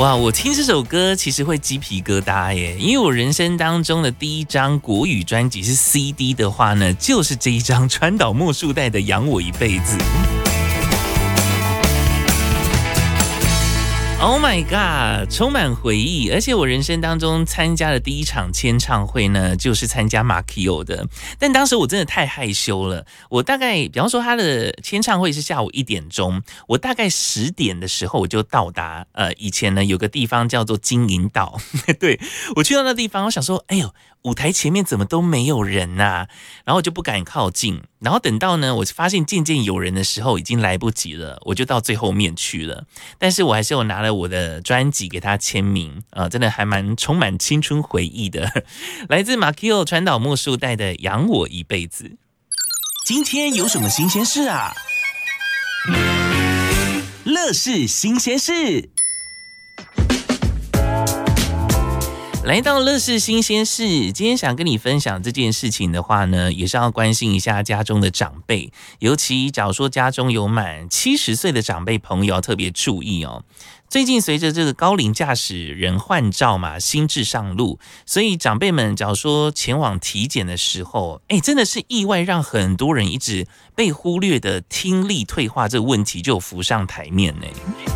哇，我听这首歌其实会鸡皮疙瘩耶，因为我人生当中的第一张国语专辑是 CD 的话呢，就是这一张川岛茉树代的《养我一辈子》。Oh my god， 充满回忆，而且我人生当中参加的第一场签唱会呢，就是参加马 Kio 的。但当时我真的太害羞了，我大概比方说他的签唱会是下午1点钟，我大概10点的时候我就到达。以前呢有个地方叫做金银岛，对，我去到那地方，我想说，哎呦，舞台前面怎么都没有人啊，然后我就不敢靠近。然后等到呢，我发现渐渐有人的时候，已经来不及了，我就到最后面去了。但是我还是有拿了我的专辑给他签名，真的还蛮充满青春回忆的。来自马 Kio 川岛茉树代的《养我一辈子》。今天有什么新鲜事啊？乐事新鲜事。来到乐事新鲜事，今天想跟你分享这件事情的话呢，也是要关心一下家中的长辈，尤其假如说家中有满70岁的长辈朋友要特别注意哦。最近随着这个高龄驾驶人换照嘛，新制上路，所以长辈们假如说前往体检的时候，真的是意外让很多人一直被忽略的听力退化这个问题就浮上台面呢。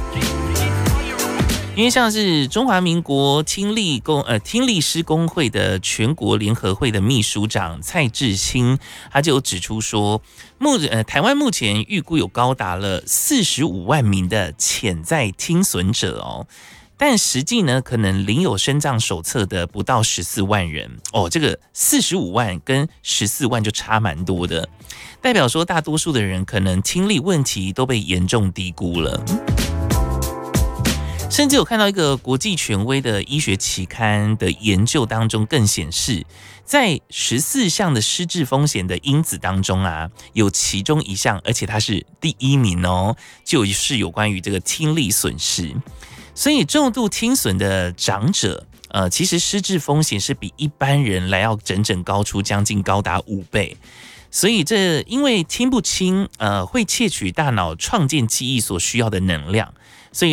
因为像是中华民国听力师公会的全国联合会的秘书长蔡志清，他就有指出说，台湾目前预估有高达了45万名的潜在听损者哦，但实际呢，可能领有身障手册的不到14万人哦，这个45万跟14万就差蛮多的，代表说大多数的人可能听力问题都被严重低估了。甚至有看到一个国际权威的医学期刊的研究当中，更显示，在14项的失智风险的因子当中啊，有其中一项，而且它是第1名哦，就是有关于这个听力损失。所以重度听损的长者，其实失智风险是比一般人来要整整高出将近高达5倍。所以这因为听不清，会窃取大脑创建记忆所需要的能量。所以